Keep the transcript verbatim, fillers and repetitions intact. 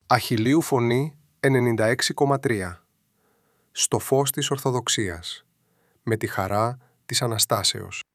Αχιλλείου Φωνή ενενήντα έξι κόμμα τρία. Στο φως της Ορθοδοξίας. Με τη χαρά της Αναστάσεως.